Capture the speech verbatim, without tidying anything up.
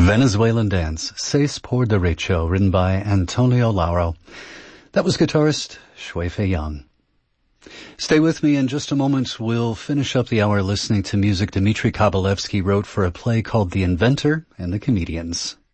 Venezuelan Dance, Seis por Derecho, written by Antonio Lauro. That was guitarist Shui Fei Yang. Stay with me. In just a moment, we'll finish up the hour listening to music Dmitri Kabalevsky wrote for a play called The Inventor and the Comedians.